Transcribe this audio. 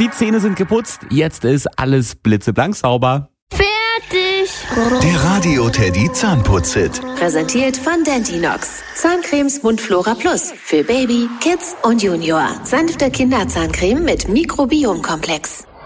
Die Zähne sind geputzt, jetzt ist alles blitzeblank sauber. Fertig! Der Radio Teddy Zahnputz-Hit. Präsentiert von Dentinox. Zahncremes Mundflora Plus für Baby, Kids und Junior. Sanfte Kinderzahncreme mit Mikrobiomkomplex.